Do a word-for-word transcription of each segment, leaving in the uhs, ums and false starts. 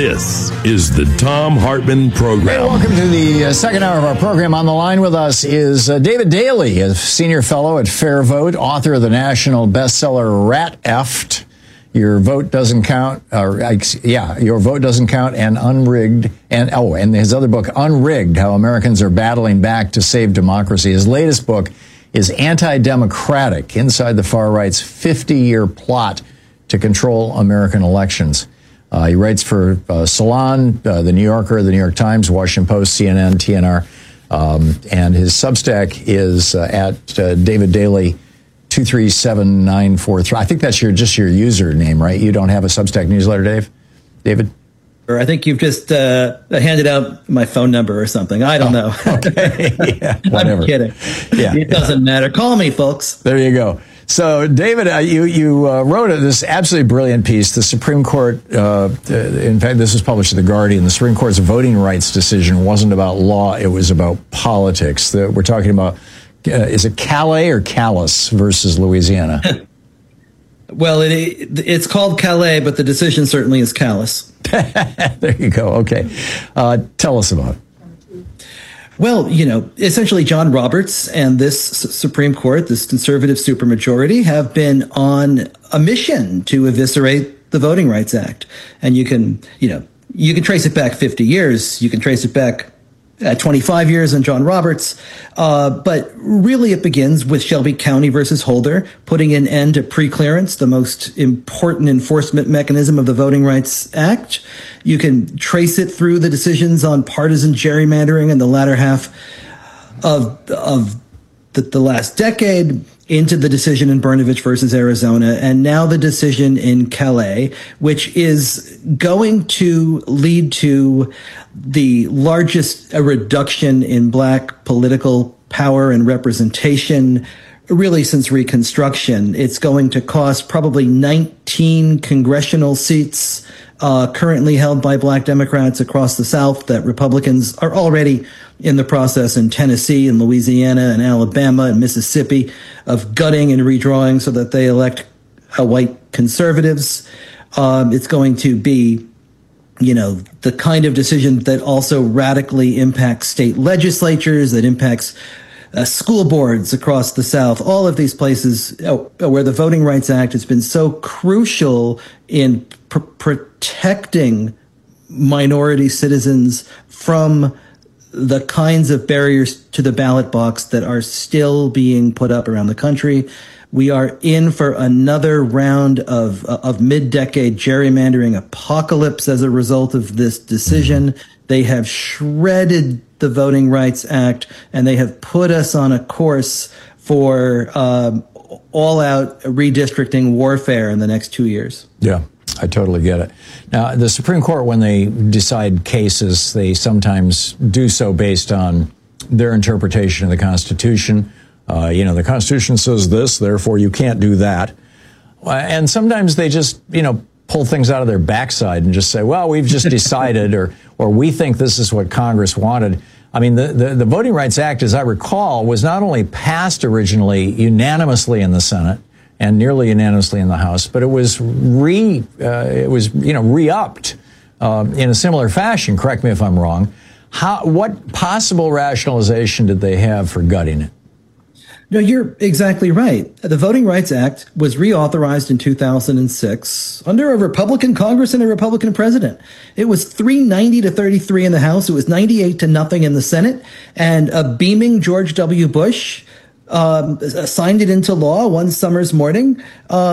This is the Thom Hartmann Program. Hey, welcome to the uh, second hour of our program. On the line with us is uh, David Daley, a senior fellow at Fair Vote, author of the national bestseller Rat Effed. Your vote doesn't count, or yeah, your vote doesn't count, and unrigged, and oh, and his other book, Unrigged: How Americans Are Battling Back to Save Democracy. His latest book is Anti-Democratic: Inside the Far Right's fifty-year Plot to Control American Elections. Uh, he writes for uh, Salon, uh, The New Yorker, The New York Times, Washington Post, C N N, T N R, um, and his Substack is uh, at uh, David Daley two three seven nine four three. I think that's your just your username, right? You don't have a Substack newsletter, Dave? David? I think you've just uh, handed out my phone number or something. I don't oh, know. Okay. Yeah, whatever. I'm kidding. Yeah, it doesn't yeah. matter. Call me, folks. There you go. So, David, uh, you you uh, wrote this absolutely brilliant piece. The Supreme Court, uh, in fact, this was published in The Guardian. The Supreme Court's voting rights decision wasn't about law. It was about politics. The, we're talking about, uh, is it Calais or Calais versus Louisiana? Well, it, it's called Calais, but the decision certainly is callous. There you go. Okay. Uh, tell us about it. Well, you know, essentially John Roberts and this Supreme Court, this conservative supermajority, have been on a mission to eviscerate the Voting Rights Act. And you can, you know, you can trace it back fifty years. You can trace it back at twenty-five years in John Roberts. Uh, but really it begins with Shelby County versus Holder, putting an end to preclearance, the most important enforcement mechanism of the Voting Rights Act. You can trace it through the decisions on partisan gerrymandering in the latter half of, of the, the last decade, into the decision in Brnovich versus Arizona, and now the decision in Calais, which is going to lead to the largest reduction in black political power and representation really since Reconstruction. It's going to cost probably nineteen congressional seats uh, currently held by black Democrats across the South that Republicans are already in the process in Tennessee and Louisiana and Alabama and Mississippi of gutting and redrawing so that they elect uh, white conservatives. Um, it's going to be, you know, the kind of decision that also radically impacts state legislatures, that impacts uh, school boards across the South, all of these places uh, where the Voting Rights Act has been so crucial in pr- protecting minority citizens from the kinds of barriers to the ballot box that are still being put up around the country. We are in for another round of of mid-decade gerrymandering apocalypse as a result of this decision. They have shredded the Voting Rights Act, and they have put us on a course for um, all-out redistricting warfare in the next two years. Yeah. I totally get it. Now, the Supreme Court, when they decide cases, they sometimes do so based on their interpretation of the Constitution. Uh, you know, the Constitution says this, therefore you can't do that. And sometimes they just, you know, pull things out of their backside and just say, well, we've just decided, or or we think this is what Congress wanted. I mean, the, the, the Voting Rights Act, as I recall, was not only passed originally unanimously in the Senate, and nearly unanimously in the House, but it was re, uh, it was you know re-upped uh, in a similar fashion. Correct me if I'm wrong. How, what possible rationalization did they have for gutting it? No, you're exactly right. The Voting Rights Act was reauthorized in two thousand six under a Republican Congress and a Republican president. It was three ninety to thirty-three in the House. It was ninety-eight to nothing in the Senate, and a beaming George W. Bush Um, signed it into law one summer's morning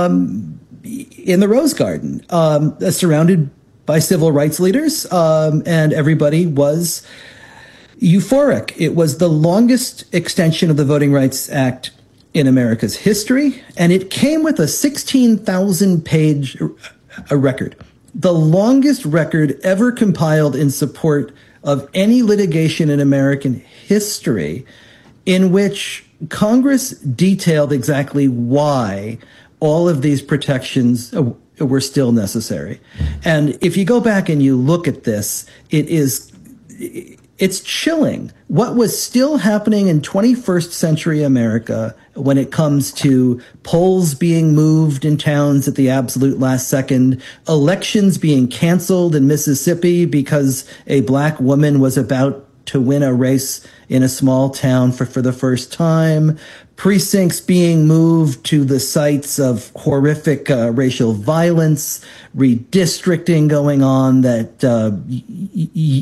um, in the Rose Garden, um, surrounded by civil rights leaders, um, and everybody was euphoric. It was the longest extension of the Voting Rights Act in America's history, and it came with a sixteen thousand page a record, the longest record ever compiled in support of any litigation in American history, in which Congress detailed exactly why all of these protections were still necessary. And if you go back and you look at this, it is it's chilling what was still happening in twenty-first century America when it comes to polls being moved in towns at the absolute last second, elections being canceled in Mississippi because a black woman was about to win a race in a small town for, for the first time, precincts being moved to the sites of horrific uh, racial violence, redistricting going on that uh, y- y-